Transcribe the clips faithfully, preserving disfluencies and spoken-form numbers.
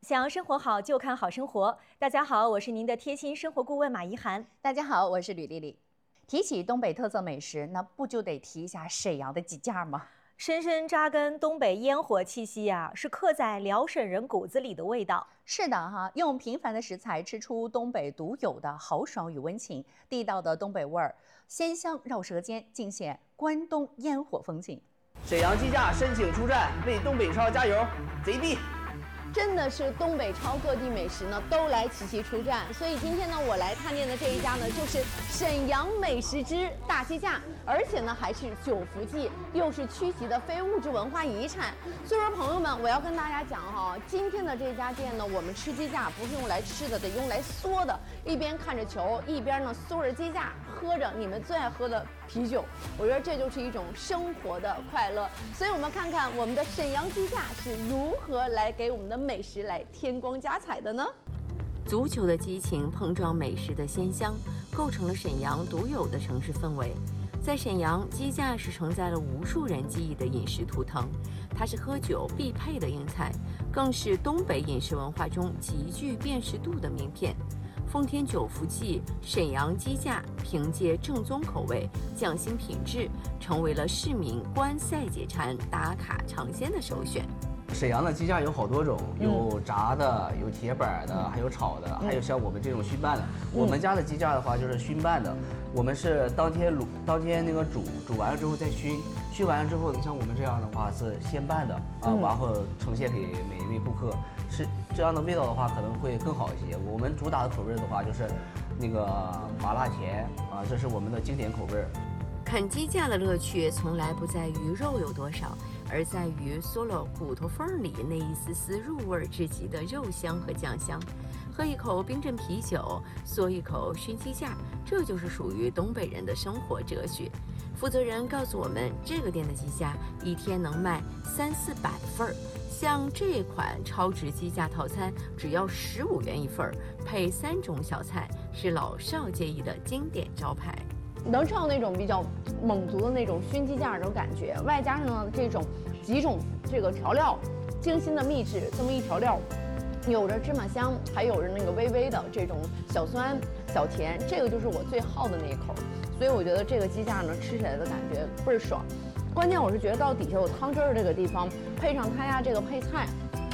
想要生活好，就看好生活。大家好，我是您的贴心生活顾问马怡涵。 大家好，我是吕丽丽。提起东北特色美食，那不就得提一下沈阳的鸡架吗？ 深深扎根东北烟火气息呀、啊，是刻在辽沈人骨子里的味道。 是的哈，用平凡的食材吃出东北独有的豪爽与温情，地道的东北味儿，鲜香绕舌尖，尽显关东烟火风景。 沈阳鸡架申请出战，为东北超加油，贼逼！ 真的是东北超各地美食呢都来齐齐出战，所以今天呢我来探店的这一家呢就是沈阳美食之大鸡架，而且呢还是九福记，又是区级的非物质文化遗产。所以说朋友们，我要跟大家讲哈，今天的这家店呢，我们吃鸡架不是用来吃的，得用来嗦的。一边看着球，一边呢嗦着鸡架，喝着你们最爱喝的啤酒，我觉得这就是一种生活的快乐。所以我们看看我们的沈阳鸡架是如何来给我们的美食来添光加彩的呢？ 足球的激情碰撞美食的鲜香，构成了沈阳独有的城市氛围。在沈阳，鸡架是承载了无数人记忆的饮食图腾，它是喝酒必配的硬菜，更是东北饮食文化中极具辨识度的名片。奉天九福记沈阳鸡架凭借正宗口味、匠心品质，成为了市民观赛解馋、打卡尝鲜的首选。 沈阳的鸡架有好多种，有炸的，有铁板的，还有炒的，还有像我们这种熏拌的。我们家的鸡架的话就是熏拌的，我们是当天卤，当天那个煮，煮完了之后再熏，熏完了之后，你像我们这样的话是先拌的啊，然后呈现给每一位顾客，是这样的味道的话可能会更好一些。我们主打的口味的话就是那个麻辣甜啊，这是我们的经典口味。 啃鸡架的乐趣从来不在于肉有多少，而在于嗦了骨头缝里那一丝丝入味至极的肉香和酱香。喝一口冰镇啤酒，嗦一口熏鸡架，这就是属于东北人的生活哲学。负责人告诉我们，这个店的鸡架一天能卖三四百份儿。像这款超值鸡架套餐，只要十五元一份儿，配三种小菜，是老少皆宜的经典招牌。 能吃到那种比较蒙族的那种熏鸡架那种感觉，外加上呢这种几种这个调料精心的秘制，这么一调料，有着芝麻香，还有着那个微微的这种小酸小甜，这个就是我最好的那一口。所以我觉得这个鸡架呢吃起来的感觉倍儿爽。关键我是觉得到底下有汤汁儿这个地方，配上它呀这个配菜，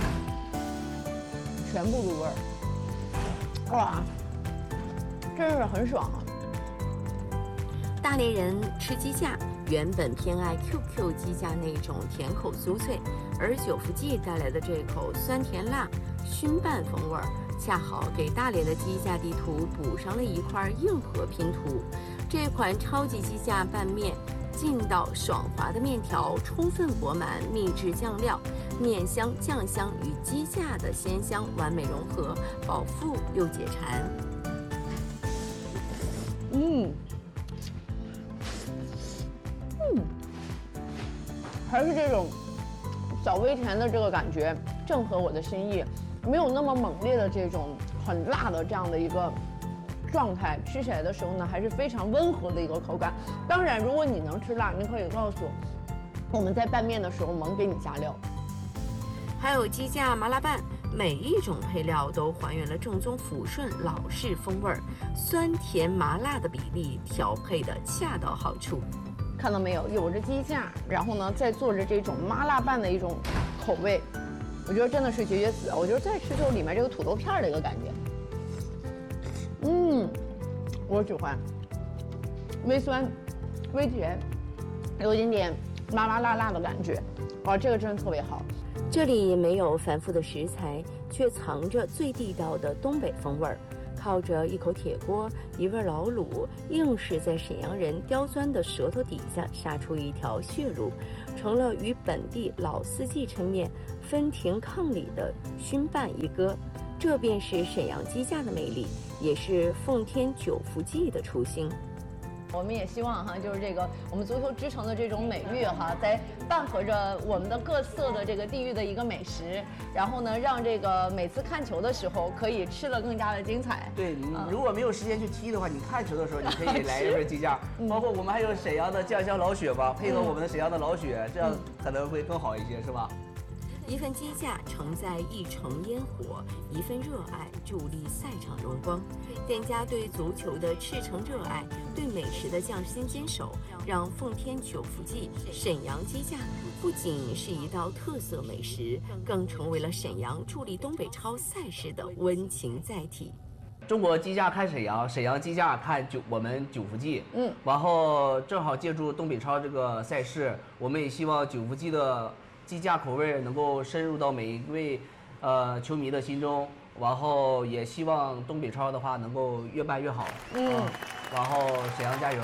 全部入味儿，哇，真是很爽啊！ 大连人吃鸡架原本偏爱 Q Q 鸡架那种甜口酥脆，而九福记带来的这口酸甜辣熏拌风味儿，恰好给大连的鸡架地图补上了一块硬核拼图。这款超级鸡架拌面，劲道爽滑的面条充分裹满秘制酱料，面香酱香与鸡架的鲜香完美融合，饱腹又解馋。 嗯。嗯，还是这种小微甜的这个感觉，正合我的心意，没有那么猛烈的这种很辣的这样的一个状态，吃起来的时候呢，还是非常温和的一个口感。当然，如果你能吃辣，你可以告诉我，我们在拌面的时候猛给你加料。 还有鸡架麻辣拌，每一种配料都还原了正宗抚顺老式风味儿，酸甜麻辣的比例调配的恰到好处。 看到没有，有着鸡架，然后呢再做着这种麻辣拌的一种口味，我觉得真的是绝绝子。我觉得再吃就是里面这个土豆片的一个感觉，嗯，我喜欢，微酸、微甜，有一点点麻麻辣辣的感觉，哇，这个真的特别好。 这里没有繁复的食材，却藏着最地道的东北风味儿。靠着一口铁锅，一味老卤，硬是在沈阳人刁钻的舌头底下杀出一条血路，成了与本地老四季抻面分庭抗礼的熏拌一哥。这便是沈阳鸡架的魅力，也是奉天九福记的初心。 我们也希望哈，就是这个我们足球之城的这种美誉哈，在伴合着我们的各色的这个地域的一个美食，然后呢，让这个每次看球的时候可以吃得更加的精彩。 对，你如果没有时间去踢的话，你看球的时候你可以来一份鸡架，包括我们还有沈阳的酱香老雪吧，配合我们的沈阳的老雪，这样可能会更好一些，是吧？ 一份机架承载一城烟火，一份热爱助力赛场荣光。店家对足球的赤诚热爱，对美食的匠心坚守，让奉天九福记沈阳鸡架不仅是一道特色美食，更成为了沈阳助力东北超赛事的温情载体。 中国鸡架看沈阳，沈阳鸡架看九我们九福记。 嗯， 然后正好借助东北超这个赛事，我们也希望九福记的鸡架口味能够深入到每一位呃球迷的心中，然后也希望东北超的话能够越办越好。 嗯， 啊、然后沈阳加油！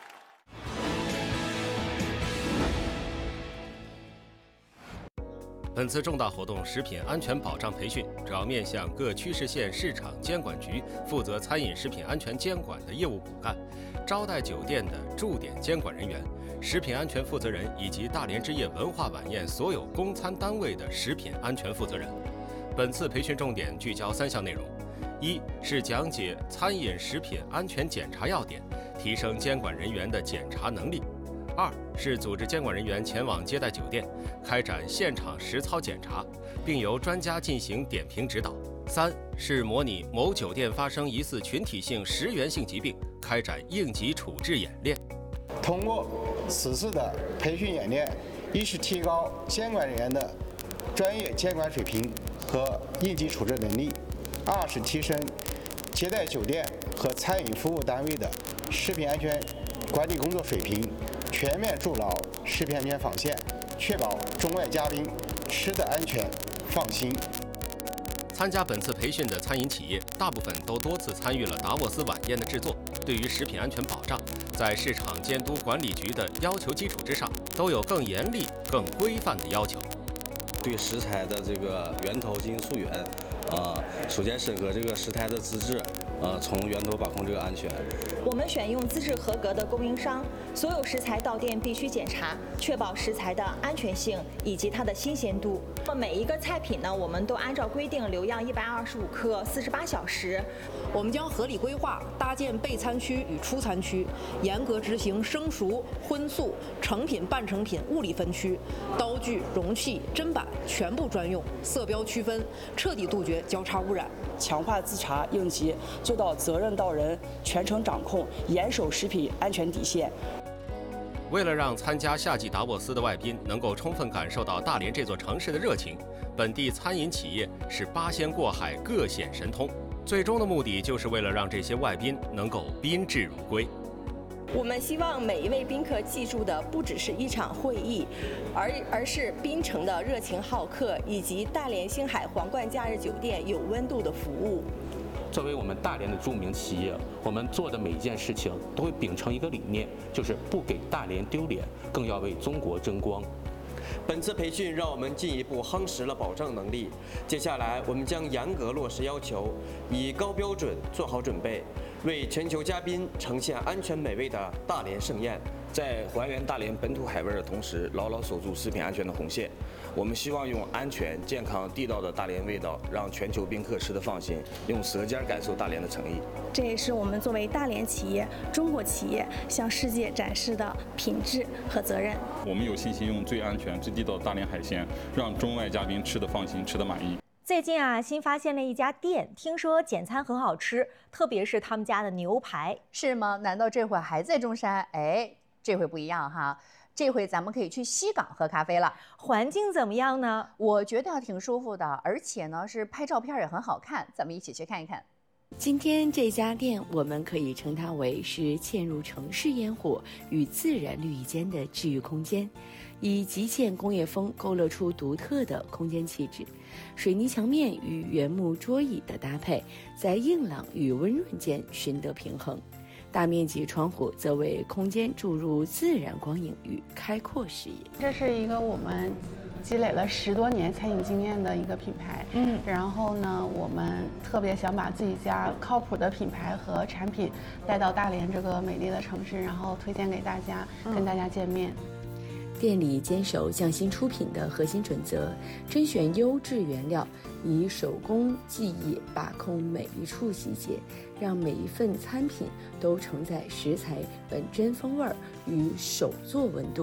本次重大活动食品安全保障培训主要面向各区市县市场监管局负责餐饮食品安全监管的业务骨干、招待酒店的驻点监管人员、食品安全负责人以及大连之夜文化晚宴所有供餐单位的食品安全负责人。本次培训重点聚焦三项内容：一是讲解餐饮食品安全检查要点，提升监管人员的检查能力；二是组织监管人员前往接待酒店，开展现场实操检查，并由专家进行点评指导；三是模拟某酒店发生疑似群体性食源性疾病，开展应急处置演练。 通过此次的培训演练，一是提高监管人员的专业监管水平和应急处置能力；二是提升接待酒店和餐饮服务单位的食品安全管理工作水平，全面筑牢食品安全防线，确保中外嘉宾吃得安全放心。 参加本次培训的餐饮企业，大部分都多次参与了达沃斯晚宴的制作，对于食品安全保障，在市场监督管理局的要求基础之上，都有更严厉、更规范的要求。 对食材的这个源头进行溯源，啊，首先审核这个食材的资质，呃，从源头把控这个安全。 我们选用资质合格的供应商，所有食材到店必须检查，确保食材的安全性以及它的新鲜度。那么每一个菜品呢，我们都按照规定留样一百二十五克，四十八小时。 我们将合理规划搭建备餐区与出餐区，严格执行生熟、荤素、成品、半成品物理分区，刀具、容器、砧板全部专用，色标区分，彻底杜绝交叉污染。 强化自查应急，做到责任到人，全程掌控，严守食品安全底线。 为了让参加夏季达沃斯的外宾能够充分感受到大连这座城市的热情，本地餐饮企业是八仙过海，各显神通。最终的目的就是为了让这些外宾能够宾至如归。 我们希望每一位宾客记住的不只是一场会议，而而是槟城的热情好客，以及大连星海皇冠假日酒店有温度的服务。 作为我们大连的著名企业，我们做的每一件事情都会秉承一个理念，就是不给大连丢脸，更要为中国争光。 本次培训让我们进一步夯实了保障能力。接下来，我们将严格落实要求，以高标准做好准备，为全球嘉宾呈现安全美味的大连盛宴。 在还原大连本土海味的同时，牢牢守住食品安全的红线。我们希望用安全、健康、地道的大连味道，让全球宾客吃得放心，用舌尖感受大连的诚意。 这也是我们作为大连企业、中国企业向世界展示的品质和责任。 我们有信心用最安全、最地道的大连海鲜，让中外嘉宾吃得放心、吃得满意。 最近啊，新发现了一家店，听说简餐很好吃，特别是他们家的牛排。 是吗？难道这会还在中山？哎，这回不一样哈。这回咱们可以去西港喝咖啡了， 环境怎么样呢？ 我觉得挺舒服的，而且呢是拍照片也很好看，咱们一起去看一看。 今天这家店，我们可以称它为是嵌入城市烟火与自然绿意间的治愈空间，以极简工业风勾勒出独特的空间气质。水泥墙面与原木桌椅的搭配，在硬朗与温润间寻得平衡。大面积窗户则为空间注入自然光影与开阔视野。 这是一个我们积累了十多年餐饮经验的一个品牌，嗯，然后呢，我们特别想把自己家靠谱的品牌和产品带到大连这个美丽的城市，然后推荐给大家，嗯、跟大家见面。 店里坚守匠心出品的核心准则，甄选优质原料，以手工技艺把控每一处细节，让每一份餐品都承载食材本真风味与手作温度。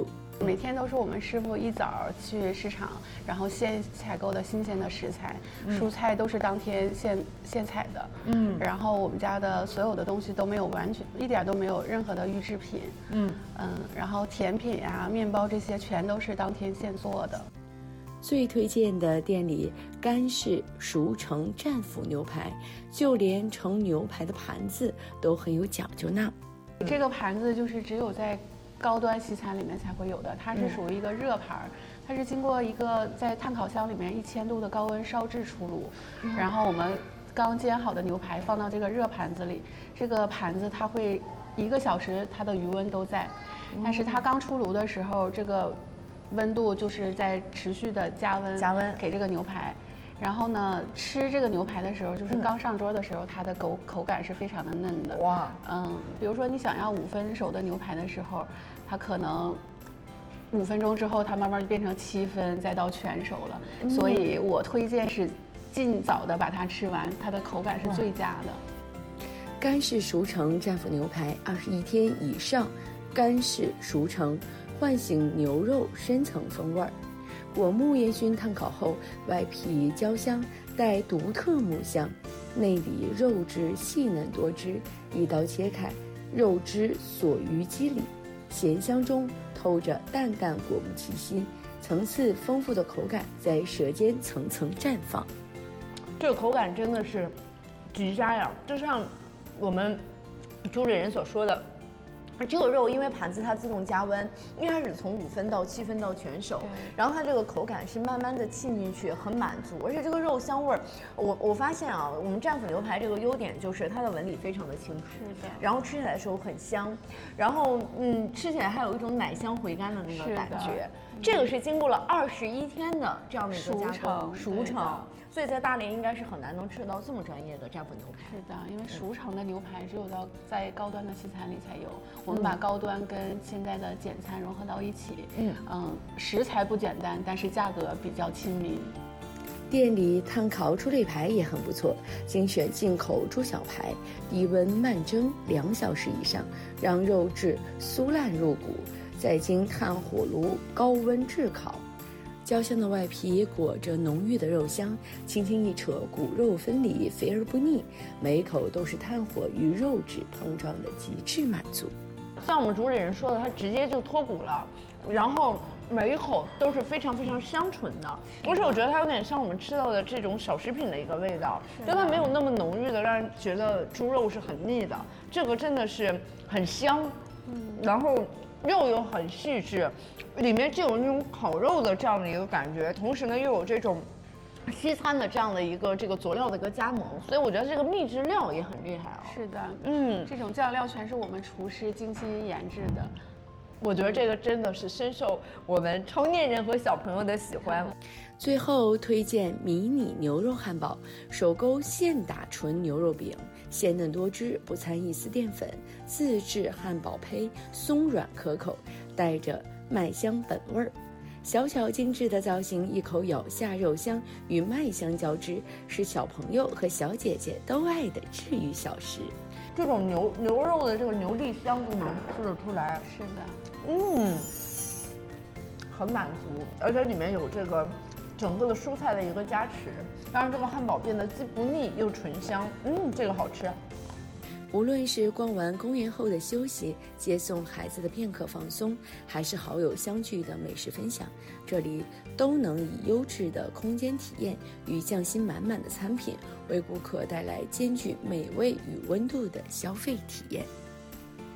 每天都是我们师傅一早去市场，然后现采购的新鲜的食材， 嗯蔬菜都是当天现现采的。嗯，然后我们家的所有的东西都没有完全一点都没有任何的预制品。嗯嗯，然后甜品啊、面包这些全都是当天现做的。 最推荐的店里干式熟成战斧牛排，就连盛牛排的盘子都很有讲究呢。 这个盘子就是只有在高端西餐里面才会有的，它是属于一个热盘，它是经过一个在炭烤箱里面一千度的高温烧制出炉，嗯、然后我们刚煎好的牛排放到这个热盘子里，这个盘子它会一个小时它的余温都在，但是它刚出炉的时候，这个温度就是在持续的加温加温给这个牛排。然后呢，吃这个牛排的时候，就是刚上桌的时候，它的口口感是非常的嫩的。哇，嗯，比如说你想要五分熟的牛排的时候，它可能五分钟之后，它慢慢就变成七分，再到全熟了。嗯、所以我推荐是尽早的把它吃完，它的口感是最佳的。 干式熟成战斧牛排，二十一天以上干式熟成，唤醒牛肉深层风味儿。果木烟熏炭烤后，外皮焦香，带独特木香，内里肉质细嫩多汁，一刀切开，肉汁锁于肌里，咸香中透着淡淡果木气息，层次丰富的口感在舌尖层层绽放。 这个口感真的是极佳呀！就像我们主理人所说的。这个肉因为盘子它自动加温，一开始从五分到七分到全熟，然后它这个口感是慢慢的沁进去，很满足，而且这个肉香味儿，我我发现啊，我们战斧牛排这个优点就是它的纹理非常的清楚，是的，然后吃起来的时候很香，然后嗯，吃起来还有一种奶香回甘的那个感觉，这个是经过了二十一天的这样的一个加工熟成。所以在大连应该是很难能吃到这么专业的战斧牛排。 是的，因为熟成的牛排只有到在高端的西餐里才有。我们把高端跟现在的简餐融合到一起。嗯嗯，食材不简单，但是价格比较亲民。 店里炭烤猪肋排也很不错，精选进口猪小排，低温慢蒸两小时以上，让肉质酥烂入骨，再经炭火炉高温炙烤。焦香的外皮裹着浓郁的肉香，轻轻一扯，骨肉分离，肥而不腻，每一口都是炭火与肉质碰撞的极致满足。 像我们主理人说的，它直接就脱骨了，然后每一口都是非常非常香醇的，而且我觉得它有点像我们吃到的这种小食品的一个味道，就它没有那么浓郁的让人觉得猪肉是很腻的，这个真的是很香，嗯，然后肉又很细致。里面既有那种烤肉的这样的一个感觉，同时呢又有这种西餐的这样的一个这个佐料的一个加盟，所以我觉得这个秘制料也很厉害哦。 是的，嗯，这种酱料全是我们厨师精心研制的。 我觉得这个真的是深受我们成年人和小朋友的喜欢。 最后推荐迷你牛肉汉堡，手工现打纯牛肉饼，鲜嫩多汁，不掺一丝淀粉，自制汉堡胚，松软可口，带着麦香本味儿。小巧精致的造型，一口咬下，肉香与麦香交织，是小朋友和小姐姐都爱的治愈小食。 这种牛牛肉的这个牛粒香都能吃得出来。 是的， 嗯，很满足，而且里面有这个整个的蔬菜的一个加持，让这个汉堡变得既不腻又醇香。嗯，这个好吃。 无论是逛完公园后的休息，接送孩子的片刻放松，还是好友相聚的美食分享，这里都能以优质的空间体验与匠心满满的餐品，为顾客带来兼具美味与温度的消费体验。